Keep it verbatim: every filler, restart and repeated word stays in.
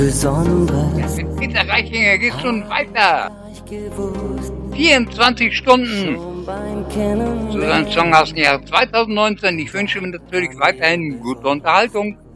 Besonderes. Mit Peter Reichinger geht's schon weiter. vierundzwanzig Stunden zu seinem Song aus dem Jahr zweitausendneunzehn. Ich wünsche mir natürlich weiterhin gute Unterhaltung.